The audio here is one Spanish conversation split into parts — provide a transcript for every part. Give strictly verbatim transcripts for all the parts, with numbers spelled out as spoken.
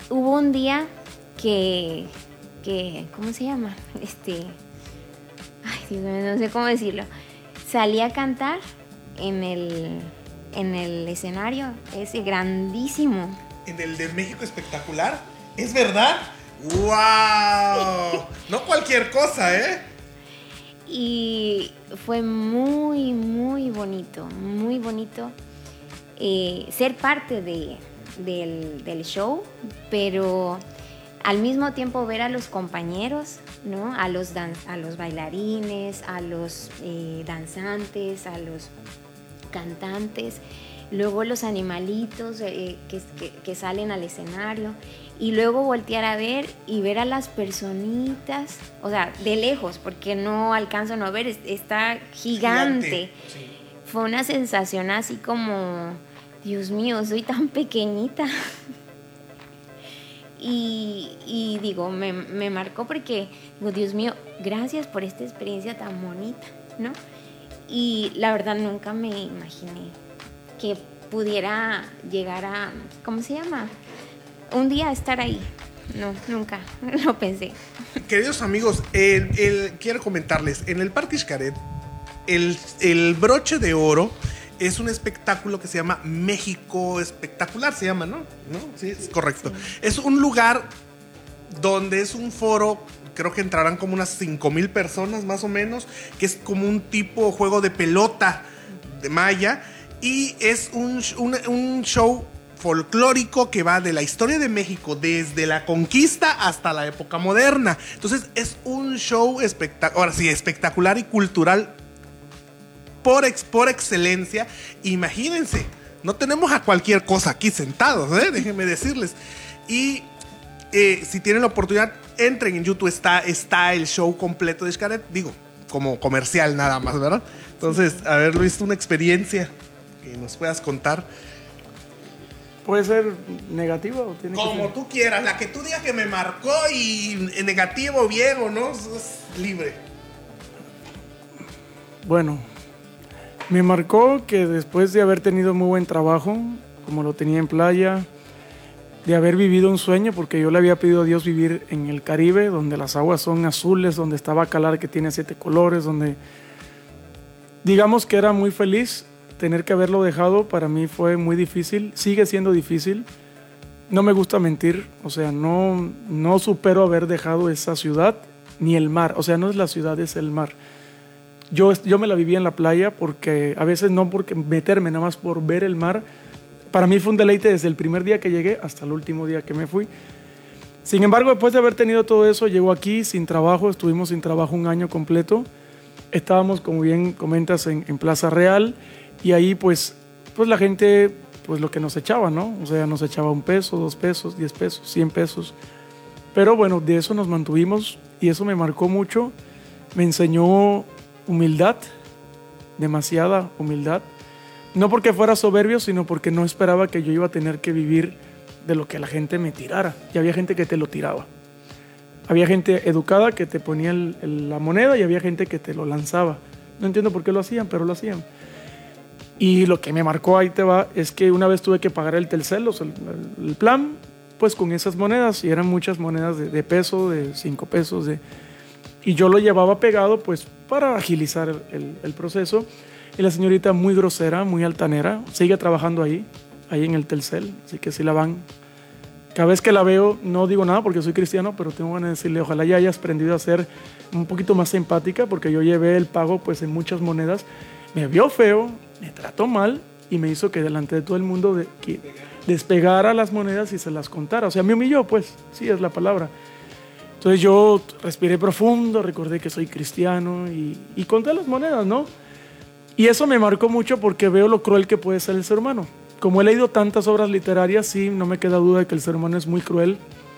hubo un día que, que, ¿cómo se llama? Este, ay, Dios mío, no sé cómo decirlo. Salí a cantar en el, en el escenario, ese grandísimo. ¿En el de México Espectacular? ¿Es verdad? ¡Wow! No cualquier cosa, ¿eh? Y fue muy, muy bonito, muy bonito eh, ser parte de, del, del show, pero al mismo tiempo ver a los compañeros, ¿no? A los, dan- a los bailarines, a los eh, danzantes, a los cantantes, luego los animalitos eh, que, que, que salen al escenario, y luego voltear a ver y ver a las personitas, o sea, de lejos, porque no alcanzo a no ver, es- está gigante. Gigante, sí. Fue una sensación así como, Dios mío, soy tan pequeñita. Y, y digo, me, me marcó porque, digo, Dios mío, gracias por esta experiencia tan bonita, ¿no? Y la verdad nunca me imaginé que pudiera llegar a, ¿cómo se llama? Un día estar ahí. No, nunca, lo pensé. Queridos amigos, el, el- quiero comentarles, en el Parque Xcaret, el, el broche de oro es un espectáculo que se llama México Espectacular, se llama, ¿no? ¿No? Sí, es correcto. Sí. Es un lugar donde es un foro, creo que entrarán como unas cinco mil personas más o menos, que es como un tipo juego de pelota de malla, y es un, un, un show folclórico que va de la historia de México desde la conquista hasta la época moderna. Entonces es un show espectacular, ahora sí, espectacular y cultural por, ex, por excelencia. Imagínense, no tenemos a cualquier cosa aquí sentados, ¿eh? Déjenme decirles. Y eh, si tienen la oportunidad, entren en YouTube, está, está el show completo de Xcaret, digo, como comercial nada más, ¿verdad? Entonces, haberlo visto, una experiencia que nos puedas contar. ¿Puede ser negativa o tiene que Como ser? tú quieras, la que tú digas que me marcó y negativo, bien o no, es libre. Bueno, me marcó que después de haber tenido muy buen trabajo, como lo tenía en playa, de haber vivido un sueño, porque yo le había pedido a Dios vivir en el Caribe, donde las aguas son azules, donde está Bacalar que tiene siete colores, donde digamos que era muy feliz. Tener que haberlo dejado para mí fue muy difícil, sigue siendo difícil. No me gusta mentir, o sea, no, no supero haber dejado esa ciudad ni el mar, o sea, no es la ciudad, es el mar. Yo, yo me la viví en la playa porque a veces no porque meterme, nada más por ver el mar. Para mí fue un deleite desde el primer día que llegué hasta el último día que me fui. Sin embargo, después de haber tenido todo eso, llego aquí sin trabajo, estuvimos sin trabajo un año completo. Estábamos, como bien comentas, en, en Plaza Real. Y ahí pues, pues la gente, pues lo que nos echaba, ¿no? O sea, nos echaba un peso, dos pesos, diez pesos, cien pesos. Pero bueno, de eso nos mantuvimos y eso me marcó mucho. Me enseñó humildad, demasiada humildad. No porque fuera soberbio, sino porque no esperaba que yo iba a tener que vivir de lo que la gente me tirara. Y había gente que te lo tiraba. Había gente educada que te ponía el, el, la moneda y había gente que te lo lanzaba. No entiendo por qué lo hacían, pero lo hacían. Y lo que me marcó, ahí te va, es que una vez tuve que pagar el Telcel, o sea, el, el plan, pues con esas monedas, y eran muchas monedas de, de peso, de cinco pesos, de, y yo lo llevaba pegado, pues, para agilizar el, el, el proceso. Y la señorita muy grosera, muy altanera, sigue trabajando ahí, ahí en el Telcel, así que si la van, cada vez que la veo, no digo nada porque soy cristiano, pero tengo ganas de decirle, ojalá ya hayas aprendido a ser un poquito más empática, porque yo llevé el pago, pues, en muchas monedas, me vio feo, me trató mal y me hizo que delante de todo el mundo de, que despegara las monedas y se las contara. O sea, me humilló, pues, sí es la palabra. Entonces yo respiré profundo, recordé que soy cristiano y, y conté las monedas, ¿no? Y eso me marcó mucho porque veo lo cruel que puede ser el ser humano. Como he leído tantas obras literarias, sí, no me queda duda de que el ser humano es muy cruel.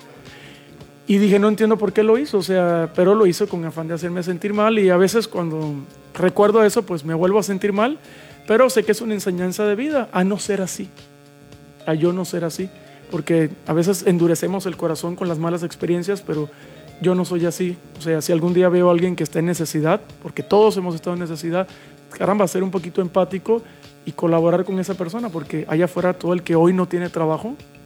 Y dije, no entiendo por qué lo hizo, o sea, pero lo hizo con afán de hacerme sentir mal y a veces cuando recuerdo eso, pues me vuelvo a sentir mal. Pero sé que es una enseñanza de vida, a no ser así, a yo no ser así, porque a veces endurecemos el corazón con las malas experiencias, pero yo no soy así. O sea, si algún día veo a alguien que está en necesidad, porque todos hemos estado en necesidad, caramba, ser un poquito empático y colaborar con esa persona, porque allá afuera todo el que hoy no tiene trabajo,